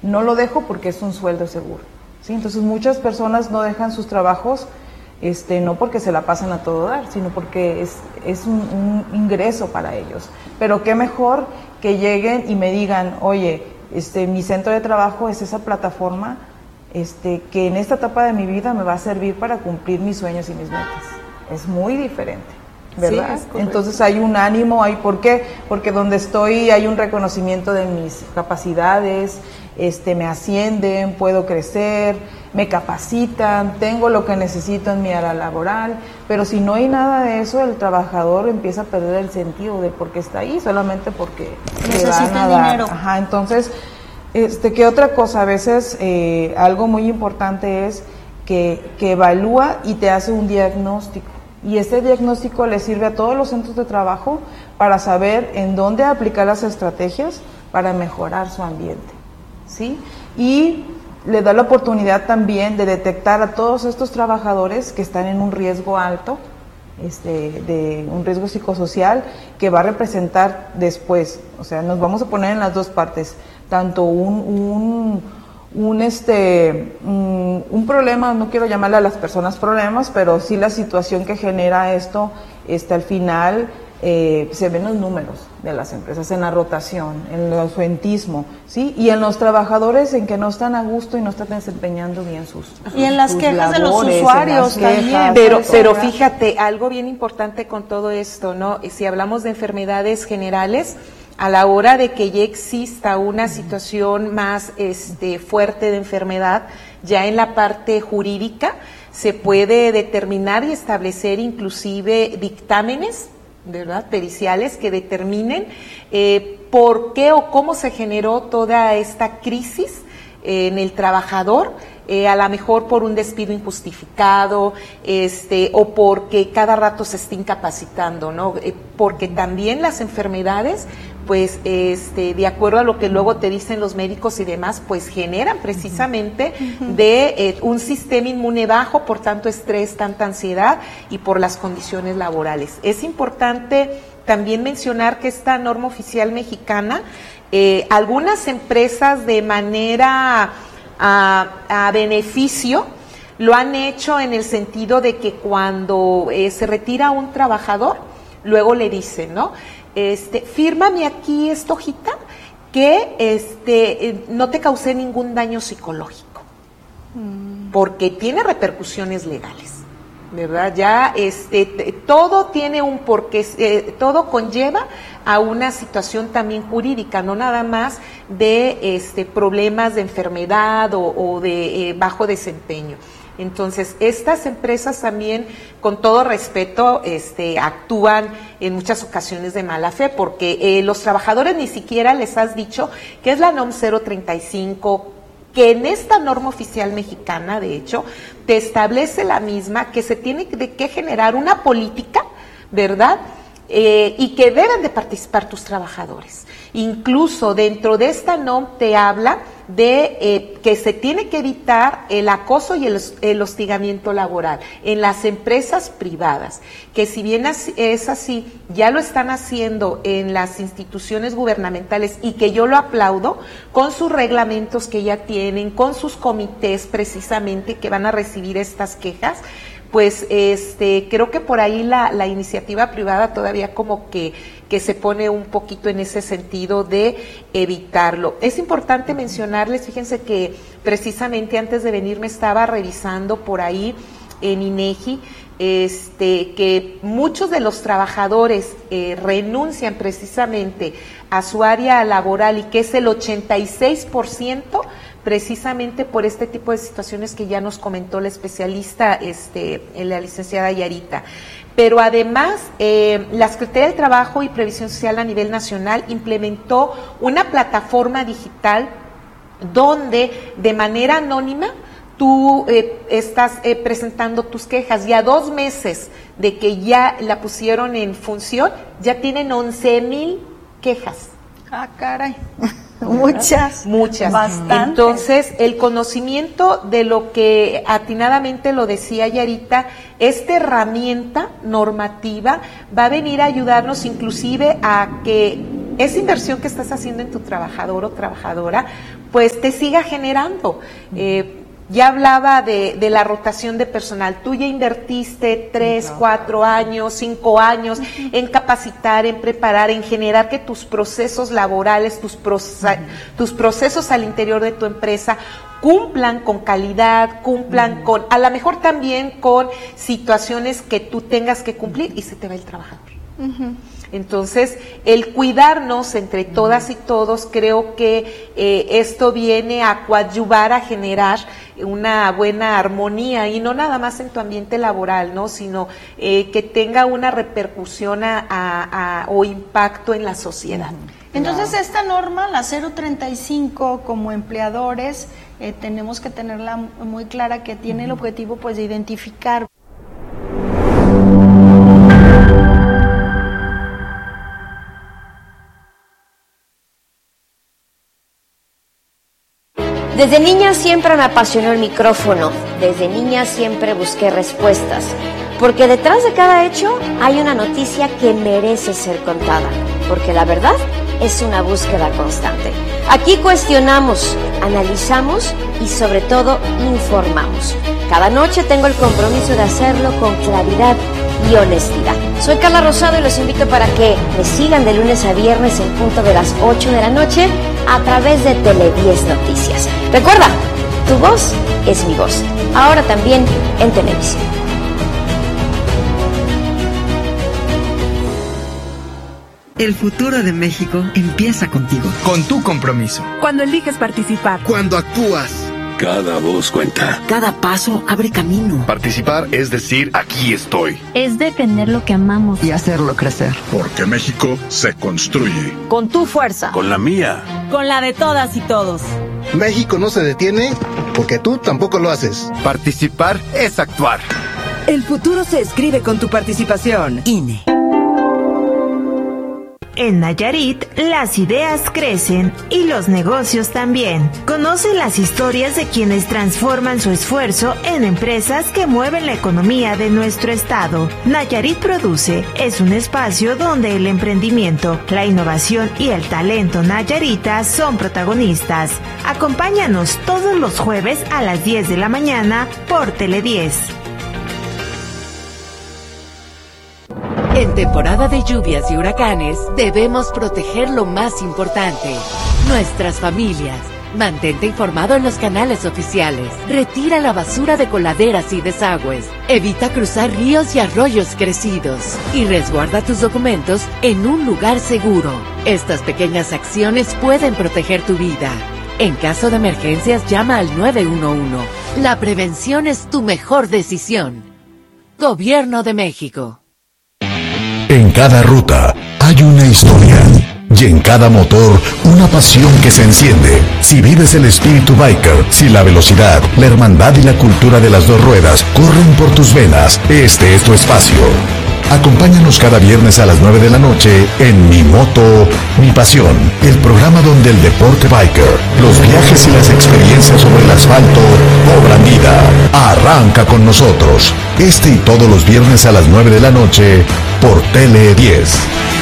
no lo dejo porque es un sueldo seguro, ¿sí? Entonces muchas personas no dejan sus trabajos, no porque se la pasen a todo dar, sino porque es un ingreso para ellos. Pero qué mejor que lleguen y me digan, oye, mi centro de trabajo es esa plataforma que en esta etapa de mi vida me va a servir para cumplir mis sueños y mis metas. Es muy diferente, ¿verdad? Sí, entonces hay un ánimo, ¿por qué? Porque donde estoy hay un reconocimiento de mis capacidades, me ascienden, puedo crecer, me capacitan, tengo lo que necesito en mi área laboral, pero si no hay nada de eso, el trabajador empieza a perder el sentido de por qué está ahí, solamente porque le van a dar dinero. Ajá, entonces, ¿qué otra cosa? A veces algo muy importante es que evalúa y te hace un diagnóstico. Y ese diagnóstico le sirve a todos los centros de trabajo para saber en dónde aplicar las estrategias para mejorar su ambiente, ¿sí? Y le da la oportunidad también de detectar a todos estos trabajadores que están en un riesgo alto, de un riesgo psicosocial que va a representar después, o sea, nos vamos a poner en las dos partes, tanto un problema, no quiero llamarle a las personas problemas, pero sí la situación que genera esto, al final se ven los números de las empresas, en la rotación, en el ausentismo, ¿sí? Y en los trabajadores en que no están a gusto y no están desempeñando bien sus y en las sus quejas labores, de los usuarios también. Pero fíjate, algo bien importante con todo esto, ¿no? Si hablamos de enfermedades generales, a la hora de que ya exista una situación más fuerte de enfermedad, ya en la parte jurídica se puede determinar y establecer inclusive dictámenes, ¿verdad?, periciales que determinen por qué o cómo se generó toda esta crisis en el trabajador, a lo mejor por un despido injustificado, o porque cada rato se está incapacitando, ¿no? Porque también las enfermedades, pues, de acuerdo a lo que luego te dicen los médicos y demás, pues generan precisamente de un sistema inmune bajo, por tanto estrés, tanta ansiedad y por las condiciones laborales. Es importante también mencionar que esta norma oficial mexicana, algunas empresas de manera a beneficio lo han hecho en el sentido de que cuando se retira un trabajador, luego le dicen, ¿no? Fírmame aquí esta hojita que no te causé ningún daño psicológico, porque tiene repercusiones legales, ¿verdad? Ya todo tiene un porqué, todo conlleva a una situación también jurídica, no nada más de problemas de enfermedad o de bajo desempeño. Entonces, estas empresas también, con todo respeto, actúan en muchas ocasiones de mala fe, porque los trabajadores ni siquiera les has dicho que es la NOM 035, que en esta norma oficial mexicana, de hecho, te establece la misma, que se tiene que generar una política, ¿verdad?, y que deben de participar tus trabajadores. Incluso dentro de esta NOM te habla de que se tiene que evitar el acoso y el hostigamiento laboral en las empresas privadas, que si bien es así, ya lo están haciendo en las instituciones gubernamentales, y que yo lo aplaudo, con sus reglamentos que ya tienen, con sus comités precisamente que van a recibir estas quejas. Pues creo que por ahí la iniciativa privada todavía como que se pone un poquito en ese sentido de evitarlo. Es importante mencionarles, fíjense que precisamente antes de venir me estaba revisando por ahí en INEGI, que muchos de los trabajadores renuncian precisamente a su área laboral, y que es el 86%, precisamente por este tipo de situaciones que ya nos comentó la especialista, la licenciada Yarita. Pero además, la Secretaría del Trabajo y Previsión Social a nivel nacional implementó una plataforma digital donde de manera anónima tú estás presentando tus quejas, y a 2 meses de que ya la pusieron en función, ya tienen 11,000 quejas. Ah, caray. Muchas. Bastante. Entonces, el conocimiento de lo que atinadamente lo decía Yarita, esta herramienta normativa va a venir a ayudarnos inclusive a que esa inversión que estás haciendo en tu trabajador o trabajadora, pues te siga generando. Ya hablaba de la rotación de personal. Tú ya invertiste 3, 4 años, 5 años en capacitar, en preparar, en generar que tus procesos laborales, tus procesos al interior de tu empresa cumplan con calidad, cumplan con, a lo mejor también con situaciones que tú tengas que cumplir y se te va el trabajador. Entonces, el cuidarnos entre todas y todos, creo que esto viene a coadyuvar, a generar una buena armonía, y no nada más en tu ambiente laboral, ¿no? Sino que tenga una repercusión o impacto en la sociedad. Entonces, esta norma, la 035, como empleadores, tenemos que tenerla muy clara, que tiene el objetivo, pues, de identificar. Desde niña siempre me apasionó el micrófono, desde niña siempre busqué respuestas, porque detrás de cada hecho hay una noticia que merece ser contada, porque la verdad es una búsqueda constante. Aquí cuestionamos, analizamos y sobre todo informamos. Cada noche tengo el compromiso de hacerlo con claridad y honestidad. Soy Carla Rosado y los invito para que me sigan de lunes a viernes en punto de las 8 de la noche a través de Tele10 Noticias. Recuerda, tu voz es mi voz. Ahora también en televisión. El futuro de México empieza contigo. Con tu compromiso. Cuando eliges participar. Cuando actúas. Cada voz cuenta. Cada paso abre camino. Participar es decir, aquí estoy. Es defender lo que amamos. Y hacerlo crecer. Porque México se construye. Con tu fuerza. Con la mía. Con la de todas y todos. México no se detiene porque tú tampoco lo haces. Participar es actuar. El futuro se escribe con tu participación. INE. En Nayarit, las ideas crecen y los negocios también. Conoce las historias de quienes transforman su esfuerzo en empresas que mueven la economía de nuestro estado. Nayarit Produce es un espacio donde el emprendimiento, la innovación y el talento nayarita son protagonistas. Acompáñanos todos los jueves a las 10 de la mañana por Tele10. En temporada de lluvias y huracanes, debemos proteger lo más importante, nuestras familias. Mantente informado en los canales oficiales. Retira la basura de coladeras y desagües. Evita cruzar ríos y arroyos crecidos. Y resguarda tus documentos en un lugar seguro. Estas pequeñas acciones pueden proteger tu vida. En caso de emergencias, llama al 911. La prevención es tu mejor decisión. Gobierno de México. En cada ruta hay una historia y en cada motor una pasión que se enciende. Si vives el espíritu biker, si la velocidad, la hermandad y la cultura de las dos ruedas corren por tus venas, este es tu espacio. Acompáñanos cada viernes a las 9 de la noche en Mi Moto, Mi Pasión, el programa donde el deporte biker, los viajes y las experiencias sobre el asfalto cobran vida. Arranca con nosotros, este y todos los viernes a las 9 de la noche por Tele10.